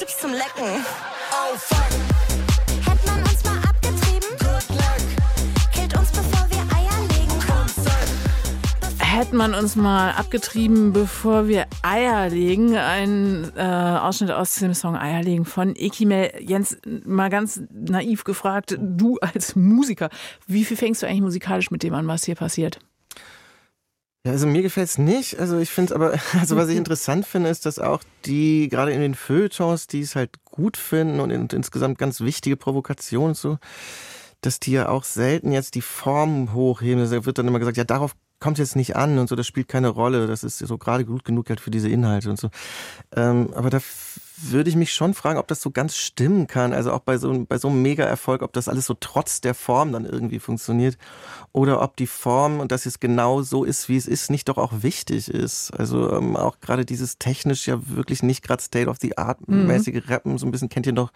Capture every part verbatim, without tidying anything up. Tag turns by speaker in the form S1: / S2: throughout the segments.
S1: Tipps zum Lecken.
S2: Oh fuck.
S1: Hätte man uns mal abgetrieben?
S2: Good luck.
S1: Killt uns, bevor wir Eier legen.
S3: Hätte man uns mal abgetrieben, bevor wir Eier legen. Ein äh, Ausschnitt aus dem Song Eierlegen von Ekimel. Jens, mal ganz naiv gefragt, du als Musiker, wie viel fängst du eigentlich musikalisch mit dem an, was hier passiert?
S4: Ja, also mir gefällt's nicht. Also ich finde aber, also was ich interessant finde, ist, dass auch die, gerade in den Feuilletons, die es halt gut finden und, in, und insgesamt ganz wichtige Provokationen so, dass die ja auch selten jetzt die Form hochheben. Da wird dann immer gesagt, ja, darauf kommt jetzt nicht an und so, das spielt keine Rolle, das ist so gerade gut genug halt für diese Inhalte und so. Ähm, aber da würde ich mich schon fragen, ob das so ganz stimmen kann, also auch bei so, bei so einem Mega-Erfolg, ob das alles so trotz der Form dann irgendwie funktioniert oder ob die Form und dass es genau so ist, wie es ist, nicht doch auch wichtig ist. Also ähm, auch gerade dieses technisch ja wirklich nicht gerade State-of-the-Art-mäßige Rappen, so ein bisschen kennt ihr noch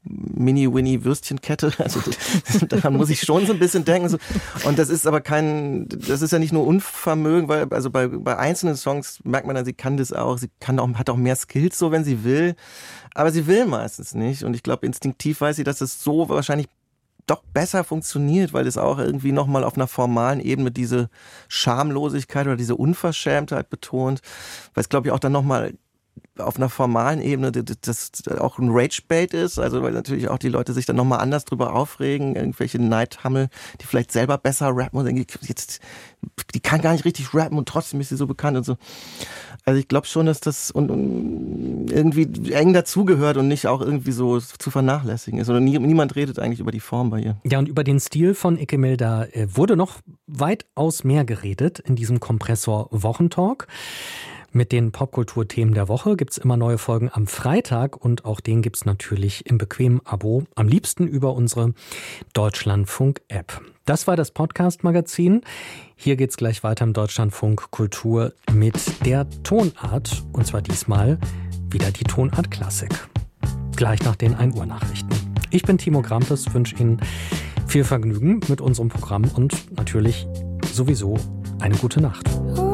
S4: Mini-Winnie-Würstchenkette, also daran muss ich schon so ein bisschen denken. So. Und das ist aber kein, das ist ja nicht nur Unvermögen, weil also bei, bei einzelnen Songs merkt man dann, sie kann das auch, sie kann auch, hat auch mehr Skills so, wenn sie will. Aber sie will meistens nicht. Und ich glaube, instinktiv weiß sie, dass es so wahrscheinlich doch besser funktioniert, weil es auch irgendwie nochmal auf einer formalen Ebene diese Schamlosigkeit oder diese Unverschämtheit betont. Weil es, glaube ich, auch dann nochmal auf einer formalen Ebene das auch ein Rage-Bait ist, also weil natürlich auch die Leute sich dann nochmal anders drüber aufregen, irgendwelche Neidhammel, die vielleicht selber besser rappen und denken, jetzt, die kann gar nicht richtig rappen und trotzdem ist sie so bekannt und so. Also ich glaube schon, dass das und, und irgendwie eng dazugehört und nicht auch irgendwie so zu vernachlässigen ist. Oder nie, niemand redet eigentlich über die Form bei ihr.
S5: Ja, und über den Stil von Ekimel, da wurde noch weitaus mehr geredet in diesem Kompressor Wochentalk. Mit den Popkulturthemen der Woche gibt's immer neue Folgen am Freitag und auch den gibt's natürlich im bequemen Abo, am liebsten über unsere Deutschlandfunk-App. Das war das Podcast-Magazin. Hier geht's gleich weiter im Deutschlandfunk Kultur mit der Tonart und zwar diesmal wieder die Tonart Klassik. Gleich nach den ein Uhr Nachrichten. Ich bin Timo Grampes, wünsche Ihnen viel Vergnügen mit unserem Programm und natürlich sowieso eine gute Nacht.